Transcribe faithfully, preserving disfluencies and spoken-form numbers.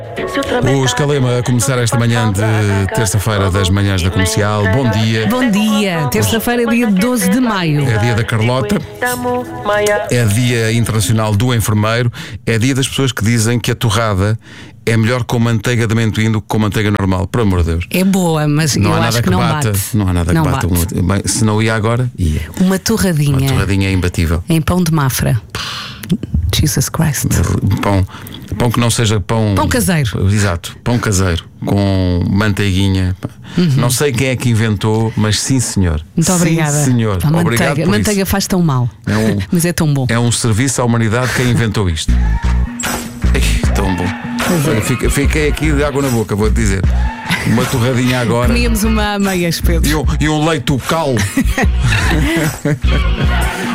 O Escalema a começar esta manhã de terça-feira das manhãs da Comercial. Bom dia. Bom dia. Terça-feira, dia doze de maio. É dia da Carlota. É dia internacional do enfermeiro. É dia das pessoas que dizem que a torrada é melhor com manteiga de amendoim do que com manteiga normal. Por amor de Deus. É boa, mas não eu há nada acho que, que não bata. bate. Não há nada não que bata. bate. Um, bem, se não ia agora, ia. Uma torradinha. Uma torradinha é imbatível. Em pão de Mafra. Jesus Christ. Pão, pão que não seja pão. Pão caseiro. Exato, pão caseiro. Com manteiguinha. Uhum. Não sei quem é que inventou, mas sim, senhor. Muito sim, obrigada. senhor. A Obrigado manteiga, por a manteiga isso. faz tão mal. É um, mas é tão bom. É um serviço à humanidade quem inventou isto. Ei, tão bom. Olha, fiquei, fiquei aqui de água na boca, vou-te dizer. Uma torradinha agora. Comíamos uma a meias, Pedro. E um, e um leite cal.